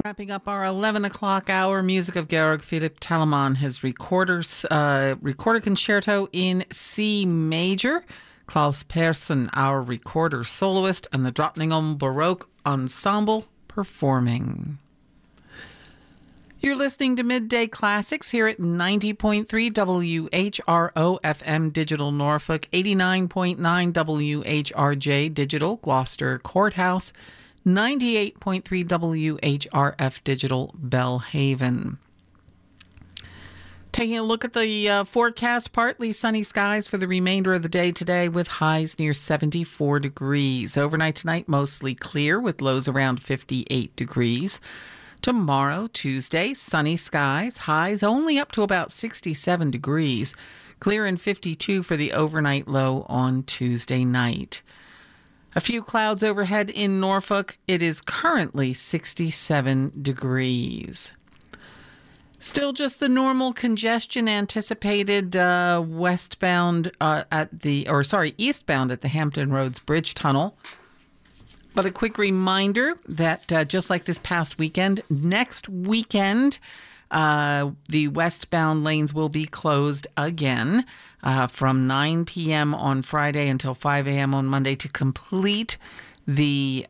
Wrapping up our 11 o'clock hour, music of Georg Philipp Telemann, his recorder concerto in C major. Klaus Persson, our recorder soloist, and the Drottningholm Baroque Ensemble performing. You're listening to Midday Classics here at 90.3 WHRO FM Digital Norfolk, 89.9 WHRJ Digital Gloucester Courthouse, 98.3 WHRF Digital Belhaven. Taking a look at the forecast, partly sunny skies for the remainder of the day today with highs near 74 degrees. Overnight tonight, mostly clear with lows around 58 degrees. Tomorrow, Tuesday, sunny skies, highs only up to about 67 degrees. Clear and 52 for the overnight low on Tuesday night. A few clouds overhead in Norfolk. It is currently 67 degrees. Still just the normal congestion anticipated eastbound at the Hampton Roads Bridge Tunnel. But a quick reminder that just like this past weekend, next weekend, the westbound lanes will be closed again from 9 p.m. on Friday until 5 a.m. on Monday to complete the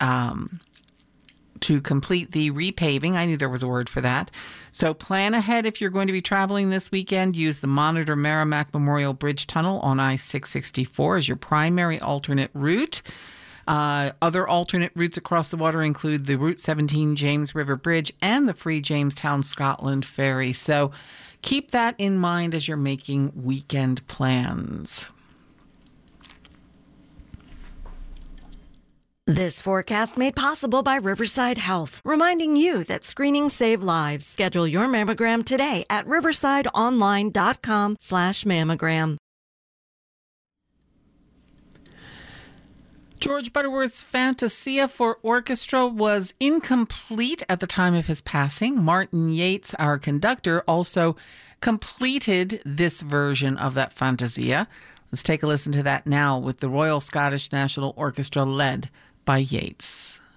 repaving. I knew there was a word for that. So plan ahead if you're going to be traveling this weekend. Use the Monitor Merrimack Memorial Bridge Tunnel on I-664 as your primary alternate route. Other alternate routes across the water include the Route 17 James River Bridge and the Free Jamestown Scotland Ferry. So keep that in mind as you're making weekend plans. This forecast made possible by Riverside Health, reminding you that screenings save lives. Schedule your mammogram today at riversideonline.com/mammogram. George Butterworth's Fantasia for orchestra was incomplete at the time of his passing. Martin Yates, our conductor, also completed this version of that Fantasia. Let's take a listen to that now with the Royal Scottish National Orchestra led by Yates.